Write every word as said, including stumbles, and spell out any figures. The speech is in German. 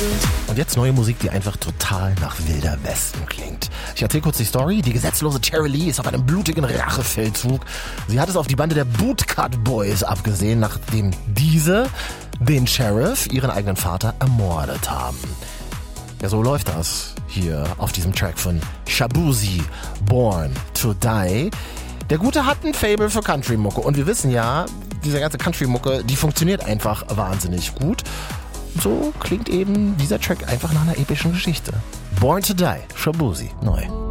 Und jetzt neue Musik, die einfach total nach Wilder Westen klingt. Ich erzähle kurz die Story. Die gesetzlose Cherry Lee ist auf einem blutigen Rachefeldzug. Sie hat es auf die Bande der Bootcut Boys abgesehen, nachdem diese den Sheriff, ihren eigenen Vater, ermordet haben. Ja, so läuft das hier auf diesem Track von Shaboozey, Born to Die. Der Gute hat ein Faible für Country-Mucke und wir wissen ja, diese ganze Country-Mucke, die funktioniert einfach wahnsinnig gut. So klingt eben dieser Track einfach nach einer epischen Geschichte. Born to Die, Shaboozey, neu.